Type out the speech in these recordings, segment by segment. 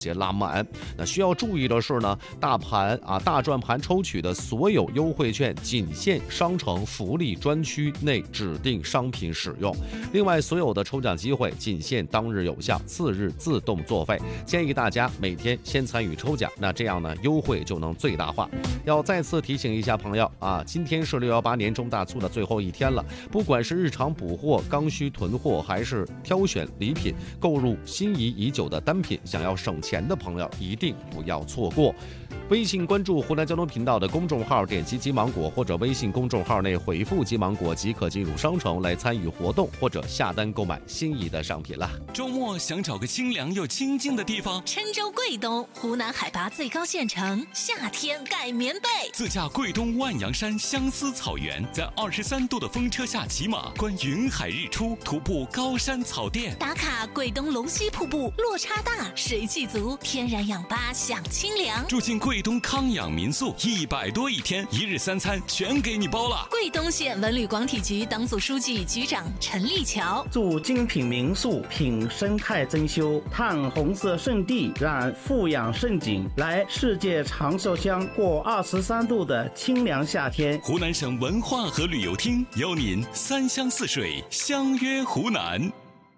拉满。那需要注意的是呢，大转盘抽取的所有优惠券仅限商城福利专区内指定商品使用。另外，所有的抽奖机会仅限当日有效，次日自动作废。建议大家每天先参与抽奖，那这样呢，优惠就能最大化。要再次提醒一下朋友啊，今天是618年中大促的最后一天了，不管是日常补货、刚需囤货，还是挑选礼品、购入心仪已久的单品，想要省钱的朋友一定不要错过。微信关注湖南交通频道的公众号，点击鸡芒果，或者微信公众号内回复鸡芒果即可进入商城来参与活动，或者下单购买心仪的商品了。 周末想找个清凉又清静的地方， 郴州贵东，湖南海拔最高县城，夏天盖棉被。 自驾贵东万阳山相思草原，在23度的风车下骑马，观云海日出，徒步高山草甸， 打卡贵东龙溪瀑布，落差大，水气足，天然氧吧享清凉。 住进贵东康养民宿，100多一天，1日3餐全给你包了。 贵东县文旅广体局党组书记、局长陈立桥。 住精品民宿，品生态珍馐，探红色圣地，览富养胜景，来世界长寿乡过23度的清凉夏天。 湖南省文化和旅游厅邀您3湘4水相约湖南。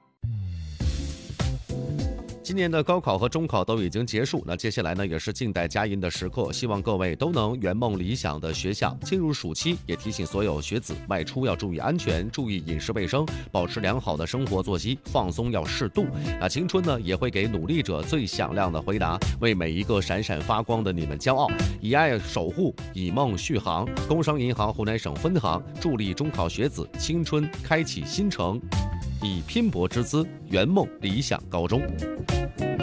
今年的高考和中考都已经结束，那接下来呢也是静待佳音的时刻，希望各位都能圆梦理想的学校。进入暑期，也提醒所有学子外出要注意安全，注意饮食卫生，保持良好的生活作息，放松要适度。那青春呢也会给努力者最响亮的回答，为每一个闪闪发光的你们骄傲，以爱守护，以梦续航。工商银行湖南省分行助力中考学子青春开启新程，以拼搏之姿圆梦理想高中。